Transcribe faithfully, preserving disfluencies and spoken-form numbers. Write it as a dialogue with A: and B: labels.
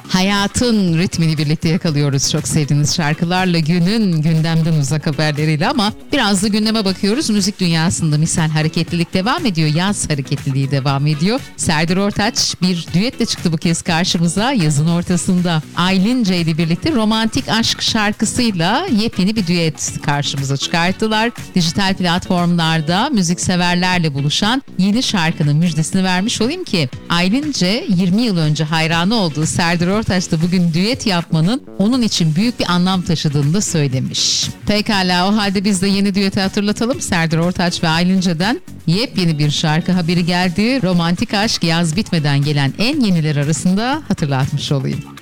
A: hayatın ritmini birlikte yakalıyoruz. Çok sevdiğiniz şarkılarla, günün gündemden uzak haberleriyle, ama biraz da gündeme bakıyoruz. Müzik dünyasında misal hareketlilik devam ediyor. Yaz hareketliliği devam ediyor. Serdar Ortaç bir düetle çıktı bu kez karşımıza yazın ortasında. Aylince ile birlikte Romantik Aşk şarkısıyla yepyeni bir düet karşımıza çıkarttılar. Dijital platformlarda müzikseverlerle buluşan yeni şarkının müjdesini vermiş olayım ki Aylince yirmi yıl önce hayranı olduğu Serdar Ortaç da bugün düet yapmanın onun için büyük bir anlam taşıdığını da söylemiş. Pekala, o halde biz de yeni düeti hatırlatalım. Serdar Ortaç ve Aylince'den yepyeni bir şarkı haberi geldi. Romantik Aşk yaz bitmeden gelen en yeniler arasında, hatırlatmış olayım.